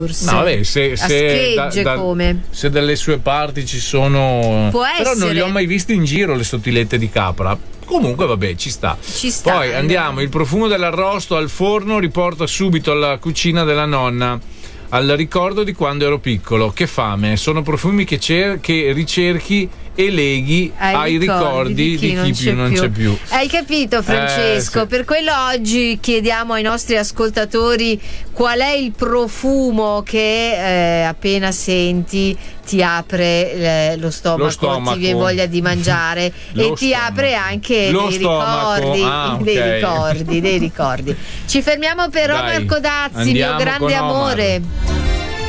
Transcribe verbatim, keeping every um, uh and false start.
No, vabbè, se, se, da, da, come. se dalle sue parti ci sono. Può però essere. non le ho mai viste in giro le sottilette di capra. Comunque vabbè, ci sta. Ci sta. Poi andiamo, il profumo dell'arrosto al forno riporta subito alla cucina della nonna, al ricordo di quando ero piccolo. Che fame, sono profumi che, cer- che ricerchi e leghi ai, ai ricordi, ricordi di chi, di chi non, più, c'è non c'è più. Hai capito, Francesco? Eh, sì. Per quello oggi chiediamo ai nostri ascoltatori qual è il profumo che eh, appena senti ti apre eh, lo, stomaco, lo stomaco, ti viene voglia di mangiare e stomaco. Ti apre anche lo dei stomaco. ricordi, ah, dei okay. ricordi, dei ricordi. Ci fermiamo per Dai, Omar Codazzi, mio grande amore.